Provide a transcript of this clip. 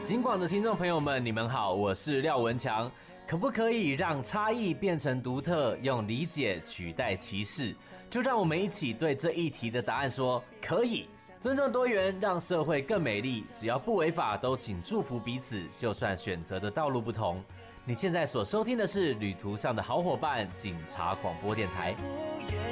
金广的听众朋友们，你们好，我是廖文强。可不可以让差异变成独特，用理解取代歧视？就让我们一起对这一题的答案说可以。尊重多元，让社会更美丽。只要不违法，都请祝福彼此。就算选择的道路不同。你现在所收听的是旅途上的好伙伴——警察广播电台。不愿